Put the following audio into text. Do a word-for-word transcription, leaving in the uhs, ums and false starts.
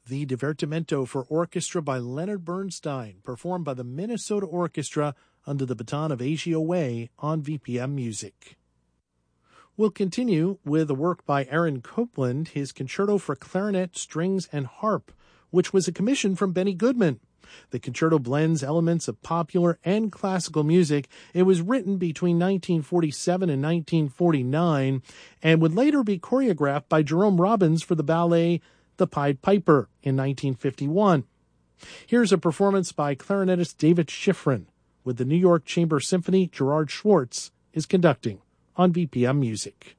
the Divertimento for Orchestra by Leonard Bernstein, performed by the Minnesota Orchestra under the baton of Asia Way on V P M Music. We'll continue with a work by Aaron Copland, his Concerto for Clarinet, Strings, and Harp, which was a commission from Benny Goodman. The concerto blends elements of popular and classical music. It was written between nineteen forty-seven and nineteen forty-nine and would later be choreographed by Jerome Robbins for the ballet The Pied Piper in nineteen fifty-one. Here's a performance by clarinetist David Schifrin with the New York Chamber Symphony. Gerard Schwartz is conducting on V P M Music.